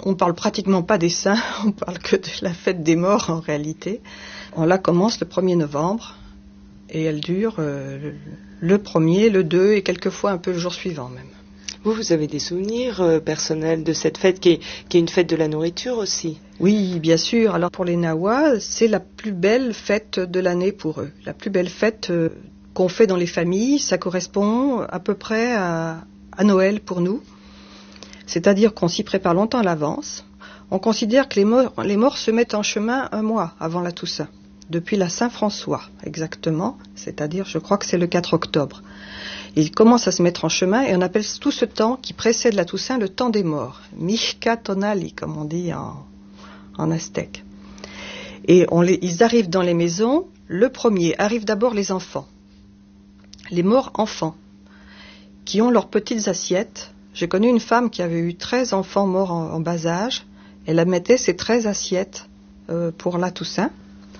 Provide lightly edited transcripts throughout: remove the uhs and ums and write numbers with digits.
on ne parle pratiquement pas des saints, on parle que de la fête des morts en réalité. On la commence le 1er novembre et elle dure le 1er, le 2 et quelquefois un peu le jour suivant même. Vous avez des souvenirs personnels de cette fête qui est une fête de la nourriture aussi? Oui, bien sûr. Alors pour les Nawa, c'est la plus belle fête de l'année pour eux. La plus belle fête qu'on fait dans les familles, ça correspond à peu près à Noël pour nous. C'est-à-dire qu'on s'y prépare longtemps à l'avance. On considère que les morts se mettent en chemin un mois avant la Toussaint, depuis la Saint-François exactement, c'est-à-dire je crois que c'est le 4 octobre. Ils commencent à se mettre en chemin et on appelle tout ce temps qui précède la Toussaint le temps des morts, Mishka Tonali, comme on dit en aztèque. Et ils arrivent dans les maisons, le premier arrivent d'abord les enfants, les morts enfants, qui ont leurs petites assiettes. J'ai connu une femme qui avait eu 13 enfants morts en bas âge, elle mettait ses 13 assiettes pour la Toussaint,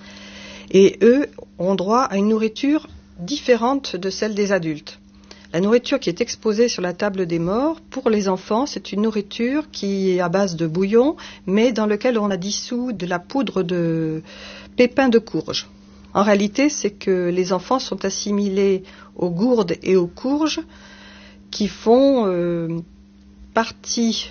et eux ont droit à une nourriture différente de celle des adultes. La nourriture qui est exposée sur la table des morts, pour les enfants, c'est une nourriture qui est à base de bouillon, mais dans lequel on a dissous de la poudre de pépins de courge. En réalité, c'est que les enfants sont assimilés aux gourdes et aux courges qui font partie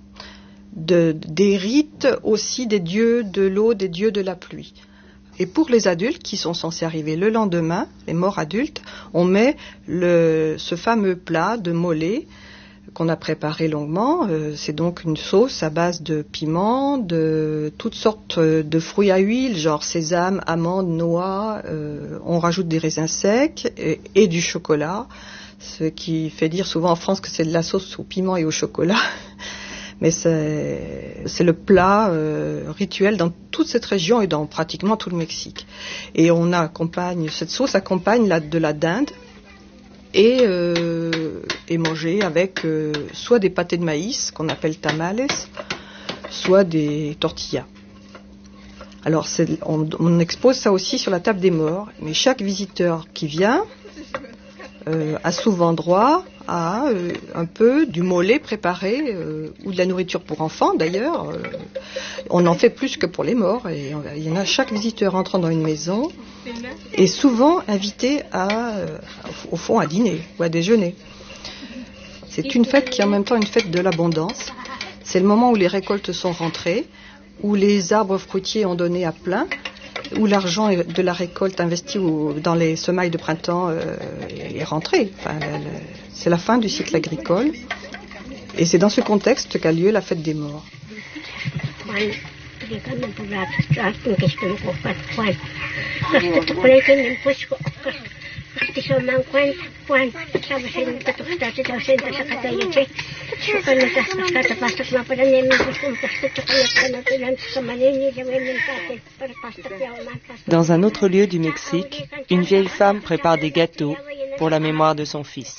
des rites aussi des dieux de l'eau, des dieux de la pluie. Et pour les adultes qui sont censés arriver le lendemain, les morts adultes, on met ce fameux plat de mollet qu'on a préparé longuement. C'est donc une sauce à base de piment, de toutes sortes de fruits à huile, genre sésame, amandes, noix. On rajoute des raisins secs et du chocolat, ce qui fait dire souvent en France que c'est de la sauce au piment et au chocolat. Mais c'est le plat rituel dans toute cette région et dans pratiquement tout le Mexique. Et cette sauce accompagne de la dinde et mangée avec soit des pâtés de maïs qu'on appelle tamales, soit des tortillas. Alors on expose ça aussi sur la table des morts, mais chaque visiteur qui vient a souvent droit à un peu du mollet préparé ou de la nourriture pour enfants d'ailleurs. On en fait plus que pour les morts et il y en a, chaque visiteur entrant dans une maison est souvent invité au fond à dîner ou à déjeuner. C'est une fête qui est en même temps une fête de l'abondance. C'est le moment où les récoltes sont rentrées, où les arbres fruitiers ont donné à plein, où l'argent de la récolte investi dans les semailles de printemps est rentré. Enfin, c'est la fin du cycle agricole. Et c'est dans ce contexte qu'a lieu la fête des morts. Dans un autre lieu du Mexique, une vieille femme prépare des gâteaux pour la mémoire de son fils.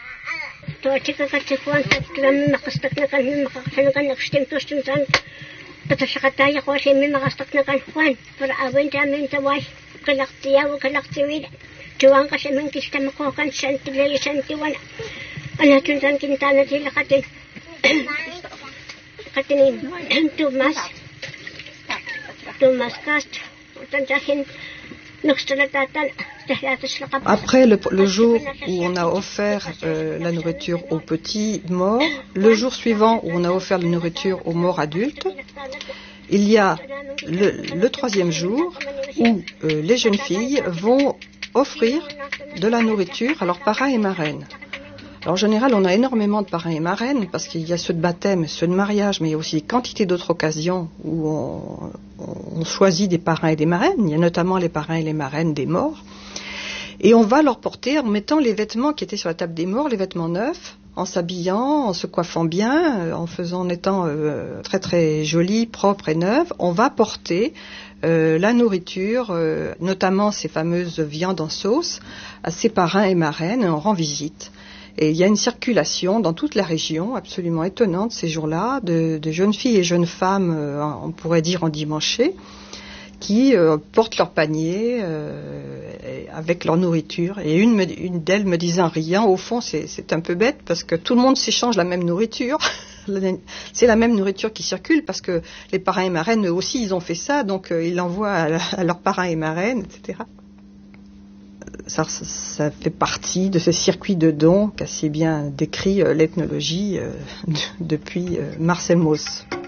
Après le jour où on a offert la nourriture aux petits morts, le jour suivant où on a offert la nourriture aux morts adultes, il y a le troisième jour où les jeunes filles vont offrir de la nourriture à leurs parrains et marraines. Alors, en général, on a énormément de parrains et marraines parce qu'il y a ceux de baptême, ceux de mariage, mais il y a aussi quantité d'autres occasions où on choisit des parrains et des marraines. Il y a notamment les parrains et les marraines des morts. Et on va leur porter, en mettant les vêtements qui étaient sur la table des morts, les vêtements neufs, en s'habillant, en se coiffant bien, en étant très très jolie, propre et neuve, on va porter la nourriture, notamment ces fameuses viandes en sauce, à ses parrains et marraines, et on rend visite. Et il y a une circulation dans toute la région absolument étonnante ces jours-là de jeunes filles et jeunes femmes, on pourrait dire endimanchées, qui portent leur panier avec leur nourriture. Et une d'elles me disait en riant, au fond c'est un peu bête parce que tout le monde s'échange la même nourriture. C'est la même nourriture qui circule parce que les parrains et marraines, eux aussi, ils ont fait ça, donc ils l'envoient à leurs parrains et marraines, etc. Ça fait partie de ce circuit de dons qu'a si bien décrit l'ethnologie depuis Marcel Mauss.